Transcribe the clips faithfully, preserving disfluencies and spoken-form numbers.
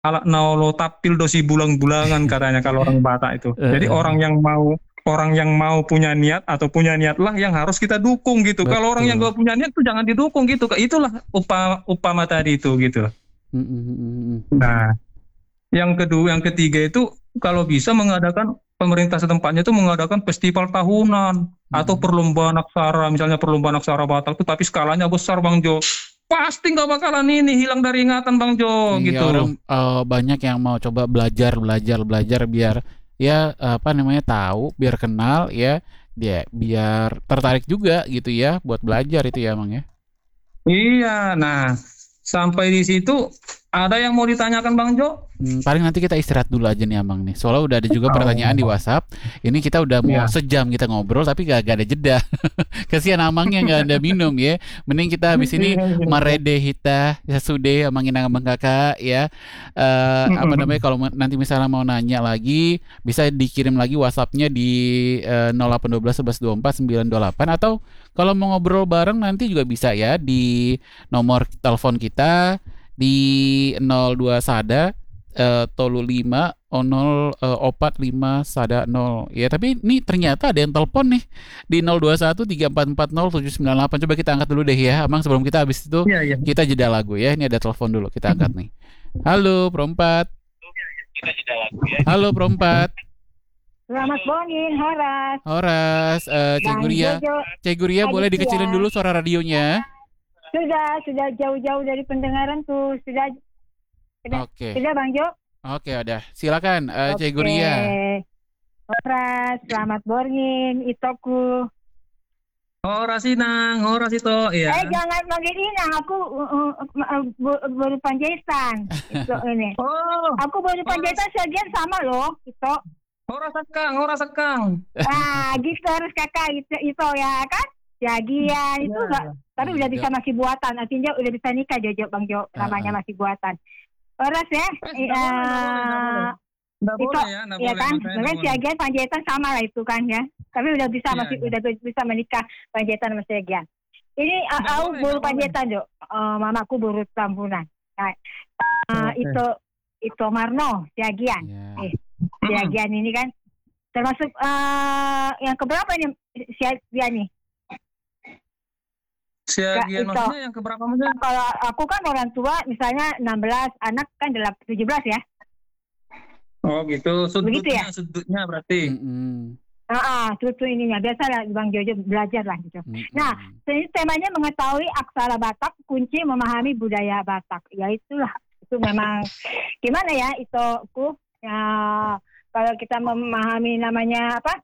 Ala naulo tapil dosi bulang-bulangan katanya kalau orang Batak itu. Jadi orang Heeh. yang mau orang yang mau punya niat atau punya niatlah yang harus kita dukung gitu. Kalau orang yang Betul. gak punya niat tuh jangan didukung gitu. Itulah upa, upama tadi itu gitu. Mhm mhm mhm. Nah, yang kedua, yang ketiga itu kalau bisa mengadakan pemerintah setempatnya itu mengadakan festival tahunan atau Mhm. perlombaan aksara, misalnya perlombaan aksara Batak itu tapi skalanya besar Bang Jo. Pasti nggak bakalan ini hilang dari ingatan Bang Jo Iya orang gitu. uh, banyak yang mau coba belajar belajar belajar biar ya apa namanya tahu, biar kenal ya, dia biar tertarik juga gitu ya buat belajar itu ya emang ya. Iya, nah sampai di situ ada yang mau ditanyakan Bang Jo? Hmm, paling nanti kita istirahat dulu aja nih Abang nih. Soalnya udah ada juga pertanyaan di Oh, WhatsApp. Ini kita udah mau iya. sejam kita ngobrol tapi gak, gak ada jeda. Kasihan Amangnya nggak ada minum ya. Mending kita habis ini Iya, iya, iya. merede hita ya sudah amangin abang kakak ya. Eh, apa namanya Mm-mm. kalau nanti misalnya mau nanya lagi bisa dikirim lagi WhatsAppnya di eh, nol delapan satu dua satu satu dua empat sembilan dua delapan atau kalau mau ngobrol bareng nanti juga bisa ya di nomor telepon kita di nol dua sada eh, tolu lima nol eh, opat lima sada nol ya tapi ini ternyata ada yang telepon nih di nol dua satu tiga empat empat nol tujuh sembilan delapan. Coba kita angkat dulu deh ya Amang sebelum kita habis itu Iya, iya. kita jeda lagu ya. Ini ada telepon dulu kita angkat nih. Halo Perompat. Halo Perompat. Selamat Bongin, Horas, Horas, eh, Cek Bang Guria. Jojo, Cek Guria boleh Aditya. dikecilin dulu suara radionya. Sudah, sudah jauh-jauh dari pendengaran tuh. Sudah, sudah, Oke. sudah Bang Jo. Oke, udah. Silakan eh, Cek Oke. Guria. Horas, selamat Bongin, Itoku. Ora sinang, ora sito, Eh, iya. jangan manggil Inang, aku uh, uh, uh, bu- baru Panjaitan. Itu ini. Oh, Aku baru ora, Panjaitan sebagian sama loh, itu. ora sekang, ora sekang. Ah, gitu harus kakak itu, itu ya kan? Jagian itu Iya, enggak, iya. tapi Iya, udah Jo. bisa masih buatan. Artinya udah bisa nikah Jojo Bang Jo, namanya Heeh. masih buatan. Horas ya, Eh, eh, enggak boleh, enggak boleh, enggak boleh. Enggak itu boleh ya, enggak ya boleh kan, makanya enggak mungkin boleh. Siagian Panjaitan sama lah itu kan ya. Tapi udah bisa Iya, masih iya. udah bisa menikah Panjaitan sama Siagian. Ini uh, Enggak aku boleh, baru enggak boleh. Panjaitan Jo, uh, mamaku baru Tambunan. Nah, uh, Oke. itu itu Marno Siagian. Iya. Eh, Mm-mm. Siagian ini kan termasuk uh, yang keberapa ini Siagian nih? Kak, Siagian itu maksudnya yang keberapa maksudnya? kalau aku kan orang tua misalnya enam belas, anak kan tujuh belas ya. Oh gitu, Begitu sudutnya, ya? sudutnya berarti. Mm-mm. Ah, ah, tutu ininya biasa lah Bang Jojo belajar lah gitu. Nah, Mm-mm. ini temanya mengetahui aksara Batak, kunci memahami budaya Batak. Ya itulah, itu memang gimana ya itu ku ya kalau kita memahami namanya apa?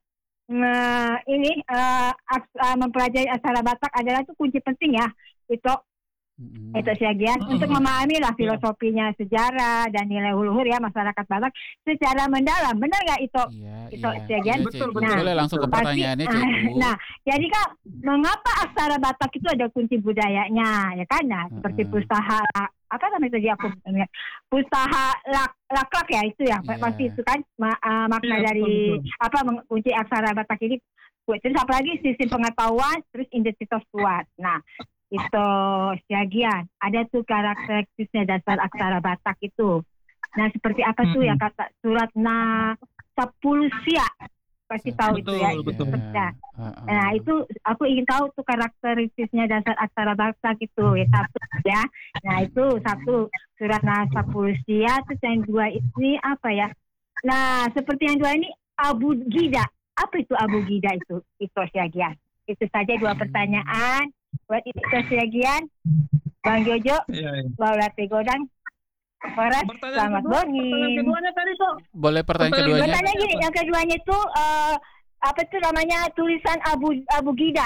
Nah, ini uh, aks, uh, mempelajari aksara Batak adalah itu kunci penting ya. Itu Mm-mm. itu Siagian Mm-mm. untuk memahami lah Iya. filosofinya sejarah dan nilai huluhur ya masyarakat Batak secara mendalam. Benar nggak itu? Iya, Itu iya, Siagian. iya, Betul, Cikgu. betul, Boleh langsung ke betul. Pasti. pertanyaannya, Cikgu. Nah, jadi Kak, mengapa aksara Batak itu ada kunci budayanya, ya kan? Nah, seperti Heeh. pustaha apa namanya tadi aku ingat. Pustaha lak laklak ya itu ya, Iya. pasti itu kan ma- uh, makna Iya, betul, dari betul. apa meng- kunci aksara Batak ini. Terus apalagi sistem pengetahuan, terus identitas kuat. Nah, itu Siagian. Ada tuh karakteristiknya dasar aksara Batak itu. Nah, seperti apa tuh ya Mm-mm. kata surat na sepuluh sia pasti tahu itu ya. Betul, betul. Nah, Heeh. nah, itu aku ingin tahu tuh karakteristiknya dasar aksara Batak itu ya satu ya. Nah itu satu surat na sepuluh sia. Terus yang dua ini apa ya? Nah seperti yang dua ini Abu Gida. Apa itu Abu Gida itu? Itu Siagian. Itu saja dua pertanyaan buat itu Siagian. Bang Jojo, Iya, iya. Baula Tegodang, Horas, Pertanyaan selamat kedua, pertanyaan bongin. keduanya tadi kok. Boleh pertanyaan Pertanyaan keduanya? Bertanya keduanya gini, apa? yang keduanya itu uh, apa itu namanya tulisan Abu Abu Gida.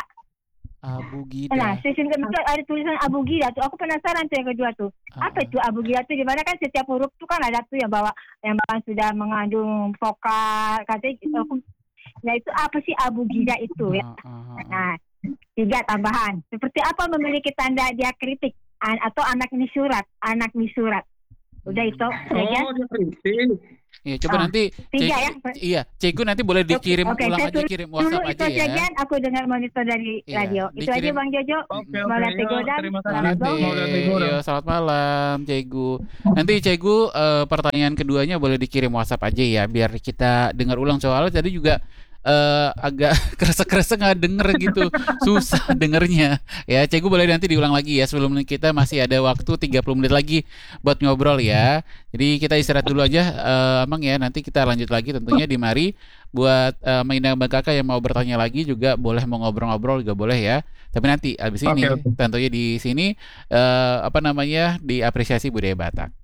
Abu Nah, Gida. season kedua ada tulisan Abu Gida tuh. Aku penasaran tuh yang kedua tuh. Apa itu Abu Gida tuh? Dimana kan setiap huruf tuh kan ada tuh yang bawa yang bawa sudah mengandung vokal katanya. Gitu. Aku, nah itu apa sih Abu Gida itu ya? Heeh. Nah, tiga tambahan. Seperti apa memiliki tanda diakritik An- atau anak ini surat, anak ini surat. Udah itu, ya kan? Oh, dia kritik. Iya, coba Ah, nanti tiga Cegu, ya. iya, Cegu nanti boleh dikirim Oke, ulang saya aja, tulis kirim dulu WhatsApp itu aja ya. sajian, aku dengar monitor dari Iya, radio. Itu aja dikirim. Bang Jojo. Oke, Mm-mm. oke. Maula Ya, Tegodan. terima kasih. Selamat Oke, dong. Maula Tegodan. iya, selamat malam, Cegu. Nanti Cegu eh, pertanyaan keduanya boleh dikirim WhatsApp aja ya, biar kita dengar ulang soalnya tadi juga eh, agak kresek-kresek nggak denger gitu, susah dengernya. Ya, Cegu boleh nanti diulang lagi ya. Sebelum kita masih ada waktu tiga puluh menit lagi buat ngobrol ya. Jadi kita istirahat dulu aja, eh, Amang ya. Nanti kita lanjut lagi tentunya di mari. Buat eh, Maina Mbak Kakak yang mau bertanya lagi juga boleh, mau ngobrol-ngobrol juga boleh ya. Tapi nanti abis Oke, ini oke. tentunya di sini eh, apa namanya diapresiasi budaya Batak.